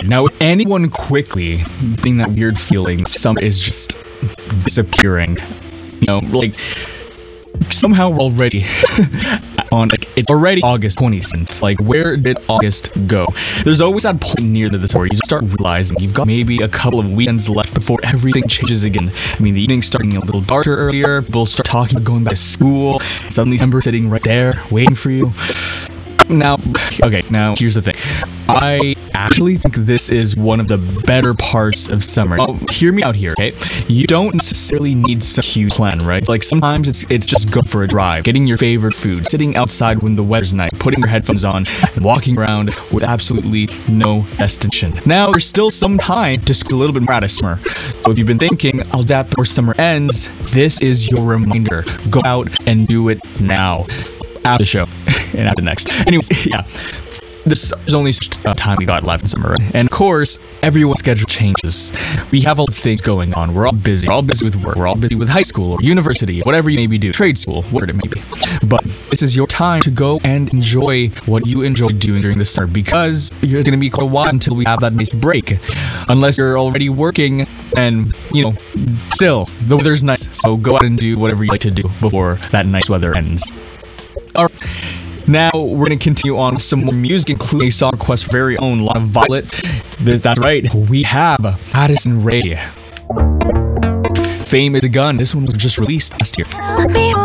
Now, anyone quickly getting that weird feeling summer is just disappearing. Like, somehow we're already on, like, it's already August 27th. Like, where did August go? There's always that point near the summer. You just start realizing you've got maybe a couple of weekends left before everything changes again. I mean, the evening's starting a little darker earlier. People start talking about going back to school. Suddenly, December sitting right there, waiting for you. Now, here's the thing. I actually think this is one of the better parts of summer. Now, hear me out here, okay? You don't necessarily need some huge plan, right? Like, sometimes it's just go for a drive, getting your favorite food, sitting outside when the weather's nice, putting your headphones on, and walking around with absolutely no destination. Now, there's still some time to squeeze a little bit more out of summer. So if you've been thinking, I'll adapt before summer ends, this is your reminder. Go out and do it now. After the show and after the next. Anyways, yeah. There's only such time we got left in summer. And of course, everyone's schedule changes. We have all the things going on. We're all busy. We're all busy with work. We're all busy with high school or university, whatever you maybe do, trade school, whatever it may be. But this is your time to go and enjoy what you enjoy doing during the summer, because you're going to be quite a while until we have that nice break. Unless you're already working and, still, the weather's nice. So go out and do whatever you like to do before that nice weather ends. Alright, now we're going to continue on with some more music, including a song request for very own Lana Violet. That's right, we have Addison Rae. Fame is a Gun. This one was just released last year.